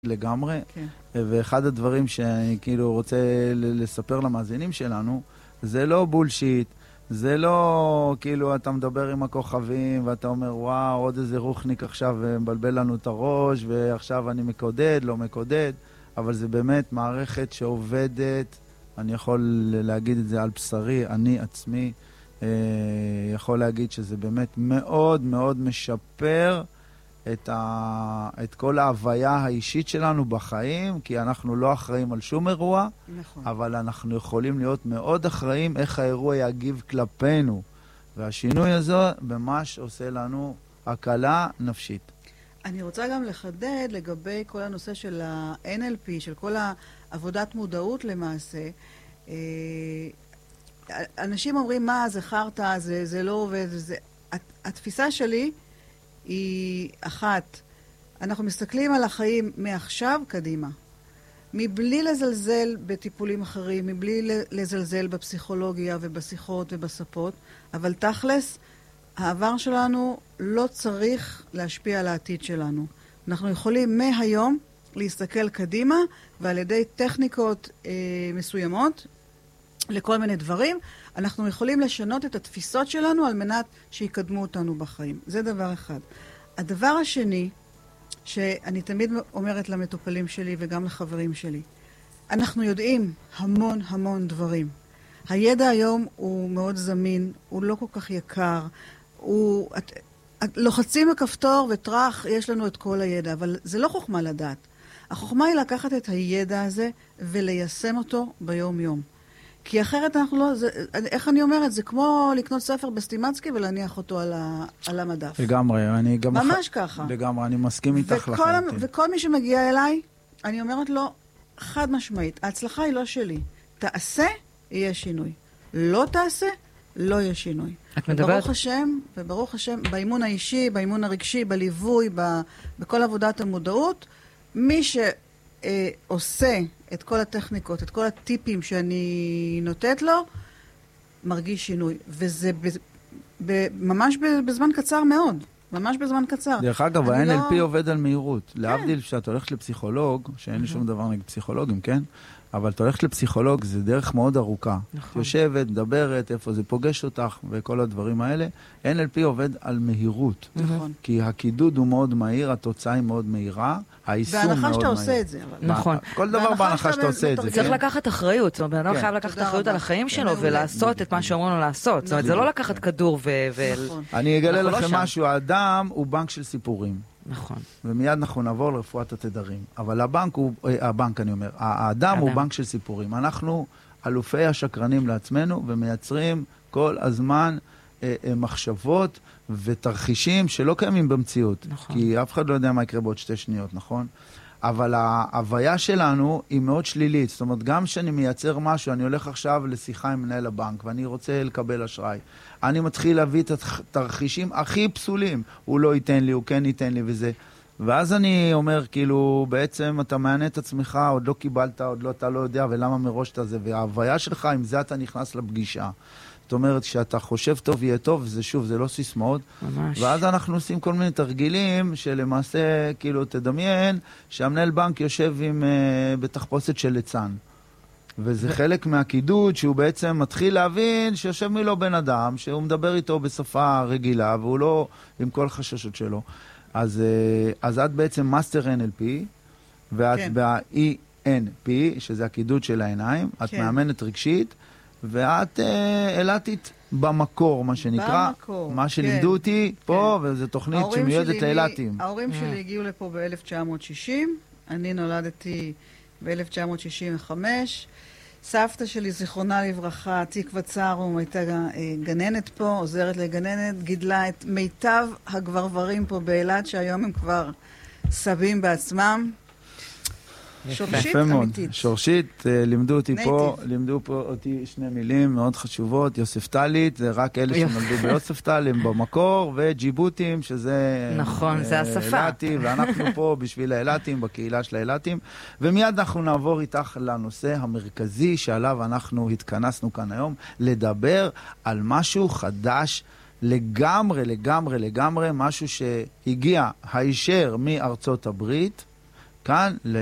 לגמרי, כן. ואחד הדברים שאני כאילו רוצה לספר למאזינים שלנו, זה לא בולשיט, זה לא כאילו אתה מדבר עם הכוכבים ואתה אומר וואו, עוד איזה רוחניק עכשיו מבלבל לנו את הראש ועכשיו אני מקודד, לא מקודד, אבל זה באמת מערכת שעובדת, אני יכול להגיד את זה על בשרי, אני עצמי יכול להגיד שזה באמת מאוד מאוד משפר את כל ההוויה האישית שלנו בחיים, כי אנחנו לא אחראים על שום אירוע, נכון. אבל אנחנו יכולים להיות מאוד אחראים איך האירוע יגיב כלפינו. והשינוי הזה ממש עושה לנו הקלה נפשית. אני רוצה גם לחדד לגבי כל הנושא של ה-NLP, של כל העבודת מודעות למעשה. אנשים אומרים, מה, זה חרטה, זה לא עובד. התפיסה שלי היא אחת, אנחנו מסתכלים על החיים מעכשיו קדימה, מבלי לזלזל בטיפולים אחרים, מבלי לזלזל בפסיכולוגיה ובשיחות ובספות, אבל תכלס, העבר שלנו לא צריך להשפיע על העתיד שלנו. אנחנו יכולים מהיום להסתכל קדימה, ועל ידי טכניקות מסוימות, לכל מיני דברים, אנחנו יכולים לשנות את התפיסות שלנו על מנת שיקדמו אותנו בחיים. זה דבר אחד. הדבר השני, שאני תמיד אומרת למטופלים שלי וגם לחברים שלי, אנחנו יודעים המון המון דברים. הידע היום הוא מאוד זמין, הוא לא כל כך יקר, לוחצים בכפתור וטרח, יש לנו את כל הידע, אבל זה לא חוכמה לדעת. החוכמה היא לקחת את הידע הזה וליישם אותו ביום יום. כי אחרת אנחנו לא, איך אני אומרת, זה כמו לקנות ספר בסטימצקי ולהניח אותו על המדף. לגמרי, אני גם... ממש ככה. לגמרי, אני מסכים איתך לחלוטין. וכל מי שמגיע אליי, אני אומרת לו, חד משמעית, ההצלחה היא לא שלי. תעשה, יהיה שינוי. לא תעשה, לא יהיה שינוי. את מדברת? וברוך השם, באימון האישי, באימון הרגשי, בליווי, בכל עבודת המודעות, מי שעושה את כל הטכניקות, את כל הטיפים שאני נותנת לו, מרגיש שינוי. וזה ממש בזמן קצר מאוד. ממש בזמן קצר. דרך אגב, ה-NLP עובד על מהירות. להבדיל שאת הולכת לפסיכולוג, שאין לי שום דבר נגד פסיכולוגים, כן? אבל את הולכת לפסיכולוג, זה דרך מאוד ארוכה. נכון. יושבת, מדברת, איפה זה פוגש אותך, וכל הדברים האלה. NLP עובד על מהירות. נכון. כי הקידוד הוא מאוד מהיר, התוצאה היא מאוד מהירה, היישום מאוד מהיר. בהנחה שאתה עושה את זה. נכון. כל דבר בהנחה שאתה עושה את זה. צריך לקחת אחריות. זאת אומרת, בן אדם חייב לקחת אחריות על החיים שלו, ולעשות את מה שאומרים לו לעשות. זאת אומרת, זה לא לקחת כדור נכון. אני אגלה לכם משהו, האדם הוא בנק של סיפורים. נכון. ומיד אנחנו נעבור לרפואת התדרים. אבל האדם הוא בנק של סיפורים. אנחנו אלופי השקרנים לעצמנו, ומייצרים כל הזמן מחשבות ותרחישים שלא קיימים במציאות. נכון. כי אף אחד לא יודע מה יקרה בעוד 2 שניות, נכון? אבל ההוויה שלנו היא מאוד שלילית. זאת אומרת, גם שאני מייצר משהו, אני הולך עכשיו לשיחה עם מנהל הבנק, ואני רוצה לקבל אשראי. אני מתחיל להביא את התרחישים הכי פסולים. הוא לא ייתן לי, הוא כן ייתן לי וזה. ואז אני אומר, כאילו, בעצם אתה מענה את עצמך, עוד לא קיבלת, עוד לא, אתה לא יודע, ולמה מראש אתה זה. וההוויה שלך, עם זה אתה נכנס לפגישה. זאת אומרת, שאתה חושב טוב יהיה טוב, זה שוב, זה לא סיסמאות. ממש. ואז אנחנו עושים כל מיני תרגילים, שלמעשה, כאילו, תדמיין, שהמנהל בנק יושב בתחפושת של ליצן. וזה חלק מהקידוד, שהוא בעצם מתחיל להבין שיושב מילו בן אדם, שהוא מדבר איתו בשפה רגילה, והוא לא עם כל חששות שלו. אז את בעצם מאסטר NLP, ואת כן. ב-ENP, שזה הקידוד של העיניים, את כן. מאמנת רגשית, ואת אלתית במקור, מה שנקרא. במקור, מה שלימדו כן. אותי פה, כן. וזו תוכנית שמיועדת לאלתים. ההורים שלי הגיעו לפה ב-1960, אני נולדתי ב-1965, סבתא שלי, זיכרונה לברכה, תקווה צרום, הייתה גננת פה, עוזרת לגננת, גידלה את מיטב הגברברים פה באילת, שהיום הם כבר סבים בעצמם. שורשית אמיתית. שורשית, לימדו אותי פה, לימדו פה אותי 2 מילים מאוד חשובות, יוספטלית, זה רק אלה שנולדו ביוספטל, הם במקור, וג'יבוטים, שזה... נכון, זה השפה. אילתי, ואנחנו פה בשביל האילתים, בקהילה של האילתים, ומיד אנחנו נעבור איתך לנושא המרכזי שעליו אנחנו התכנסנו כאן היום, לדבר על משהו חדש, לגמרי, משהו שהגיע הישר מארצות הברית, כאן